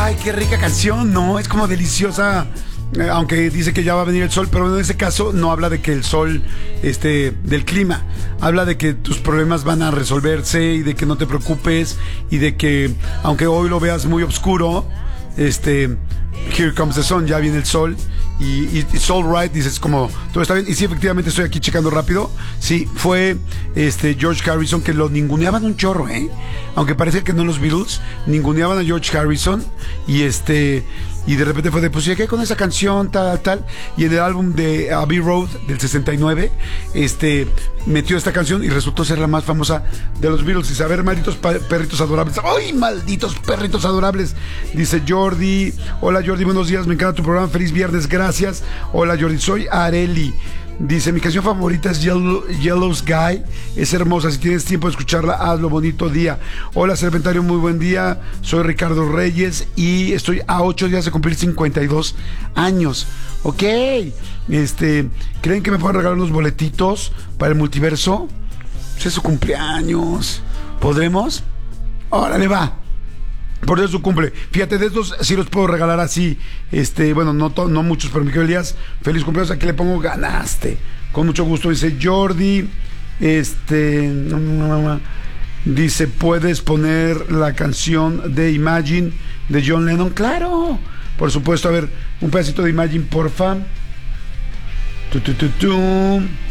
Ay, qué rica canción, ¿no? Es como deliciosa. Aunque dice que ya va a venir el sol, pero en ese caso no habla de que el sol, del clima, habla de que tus problemas van a resolverse y de que no te preocupes y de que aunque hoy lo veas muy oscuro, here comes the sun, ya viene el sol y it's all right, dices como todo está bien. Y sí, efectivamente estoy aquí checando rápido. Sí, fue George Harrison, que lo ninguneaban un chorro, aunque parece que no los Beatles ninguneaban a George Harrison y de repente fue de, pues, ¿qué con esa canción, tal? Y en el álbum de Abbey Road del 69, metió esta canción y resultó ser la más famosa de los Beatles. Dice, a ver, malditos perritos adorables. ¡Ay, malditos perritos adorables! Dice Jordi, hola Jordi, buenos días, me encanta tu programa, feliz viernes, gracias. Hola Jordi, soy Areli. Dice, mi canción favorita es Yellow Sky. Es hermosa, si tienes tiempo de escucharla, hazlo, bonito día. Hola Serpentario, muy buen día. Soy Ricardo Reyes y estoy a 8 días de cumplir 52 años. Ok. ¿Creen que me pueden regalar unos boletitos para el multiverso? Pues es su cumpleaños. ¿Podremos? Órale, va. Por eso su cumple. Fíjate, de estos sí los puedo regalar así. Bueno, no muchos, pero Miguel Díaz, feliz cumpleaños. Aquí le pongo ganaste. Con mucho gusto, dice Jordi. Dice, ¿puedes poner la canción de Imagine de John Lennon? Claro, por supuesto. A ver, un pedacito de Imagine, porfa.